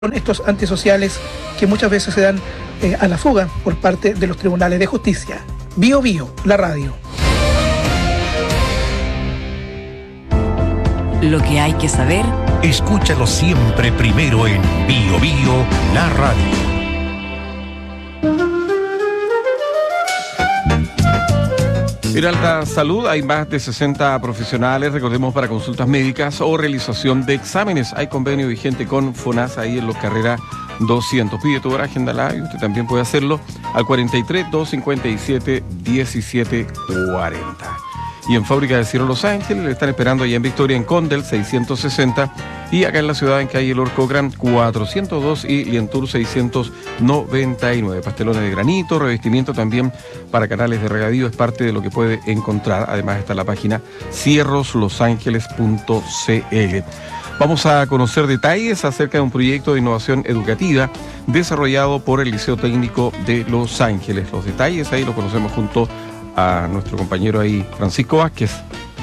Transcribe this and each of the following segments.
estos antisociales que muchas veces se dan a la fuga por parte de los tribunales de justicia. Bio Bio, la radio. Lo que hay que saber. Escúchalo siempre primero en Bio Bio, la radio. En Alta Salud hay más de 60 profesionales, recordemos, para consultas médicas o realización de exámenes. Hay convenio vigente con FONASA ahí en los carreras 200. Pide tu hora, agéndala y usted también puede hacerlo al 43-257-1740. Y en Fábrica de Cierro Los Ángeles le están esperando allá en Victoria, en Condel 660, y acá en la ciudad en calle Lord Cochrane 402 y Lientour 699. Pastelones de granito, revestimiento también para canales de regadío, es parte de lo que puede encontrar. Además está la página cierroslosangeles.cl. Vamos a conocer detalles acerca de un proyecto de innovación educativa desarrollado por el Liceo Técnico de Los Ángeles. Los detalles ahí los conocemos junto a nuestro compañero ahí, Francisco Vázquez.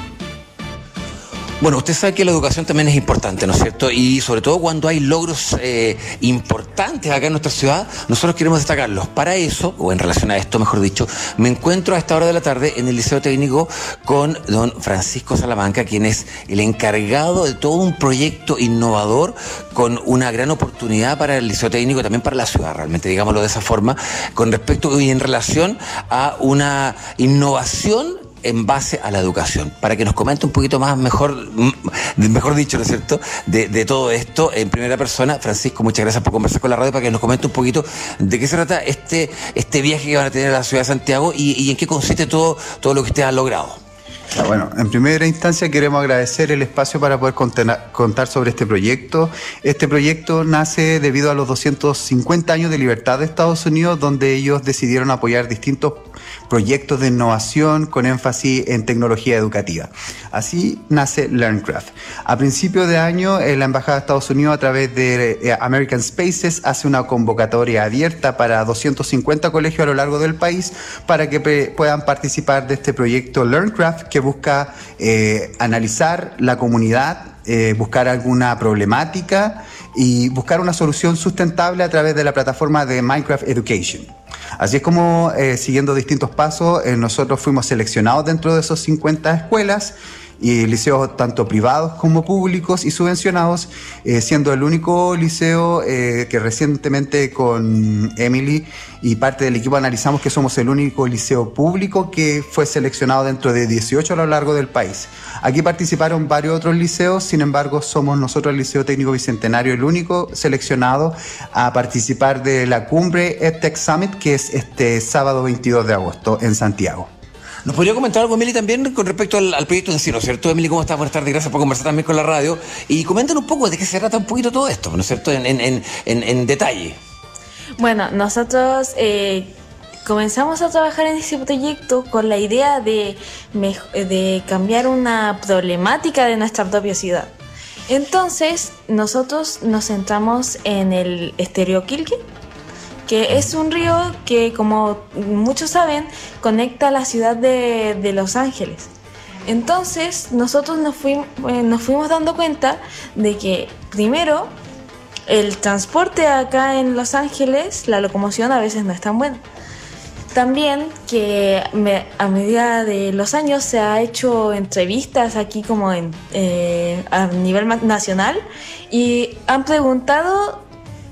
Bueno, usted sabe que la educación también es importante, ¿no es cierto? Y sobre todo cuando hay logros importantes acá en nuestra ciudad, nosotros queremos destacarlos. Para eso, o en relación a esto, mejor dicho, me encuentro a esta hora de la tarde en el Liceo Técnico con don Francisco Salamanca, quien es el encargado de todo un proyecto innovador con una gran oportunidad para el Liceo Técnico y también para la ciudad, realmente, digámoslo de esa forma, con respecto y en relación a una innovación en base a la educación, para que nos comente un poquito más, mejor dicho, ¿no es cierto?, de todo esto en primera persona. Francisco, muchas gracias por conversar con la radio, para que nos comente un poquito de qué se trata este viaje que van a tener a la ciudad de Santiago y en qué consiste todo lo que ustedes han logrado. Bueno, en primera instancia queremos agradecer el espacio para poder contar sobre este proyecto. Este proyecto nace debido a los 250 años de libertad de Estados Unidos, donde ellos decidieron apoyar distintos proyectos de innovación con énfasis en tecnología educativa. Así nace LearnCraft. A principio de año, la Embajada de Estados Unidos, a través de American Spaces, hace una convocatoria abierta para 250 colegios a lo largo del país para que puedan participar de este proyecto LearnCraft, que busca analizar la comunidad, buscar alguna problemática y buscar una solución sustentable a través de la plataforma de Minecraft Education. Así es como, siguiendo distintos pasos, nosotros fuimos seleccionados dentro de esos 50 escuelas y liceos tanto privados como públicos y subvencionados, siendo el único liceo que recientemente con Emily y parte del equipo analizamos que somos el único liceo público que fue seleccionado dentro de 18 a lo largo del país. Aquí participaron varios otros liceos, sin embargo somos nosotros, el Liceo Técnico Bicentenario, el único seleccionado a participar de la cumbre EdTech Summit, que es este sábado 22 de agosto en Santiago. ¿Nos podría comentar algo, Emily, también con respecto al proyecto en sí, ¿no es cierto? Emily, ¿cómo estás? Buenas tardes, gracias por conversar también con la radio. Y coméntanos un poco de qué se trata un poquito todo esto, ¿no es cierto? En detalle. Bueno, nosotros comenzamos a trabajar en este proyecto con la idea de cambiar una problemática de nuestra propia ciudad. Entonces, nosotros nos centramos en el Estero Quilque, que es un río que, como muchos saben, conecta la ciudad de Los Ángeles. Entonces, nosotros nos fuimos dando cuenta de que, primero, el transporte acá en Los Ángeles, la locomoción a veces no es tan buena. También que a medida de los años se ha hecho entrevistas aquí como a nivel nacional y han preguntado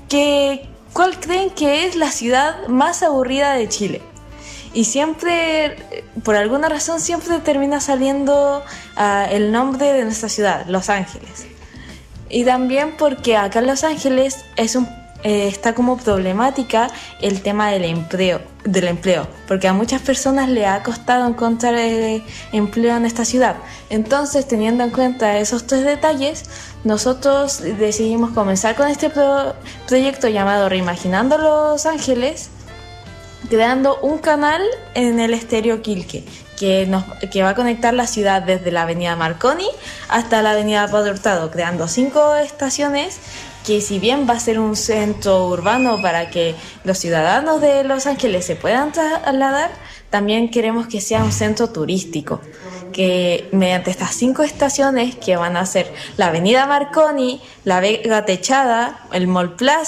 ¿cuál creen que es la ciudad más aburrida de Chile? Y siempre, por alguna razón, siempre termina saliendo el nombre de nuestra ciudad, Los Ángeles. Y también porque acá en Los Ángeles está como problemática el tema del empleo, porque a muchas personas le ha costado encontrar empleo en esta ciudad. Entonces, teniendo en cuenta esos tres detalles, nosotros decidimos comenzar con este proyecto llamado Reimaginando Los Ángeles, creando un canal en el Estero Quilque que va a conectar la ciudad desde la avenida Marconi hasta la avenida Padre Hurtado, creando 5 estaciones que, si bien va a ser un centro urbano para que los ciudadanos de Los Ángeles se puedan trasladar, también queremos que sea un centro turístico, que mediante estas 5 estaciones que van a ser la Avenida Marconi, la Vega Techada, el Mall Plaza,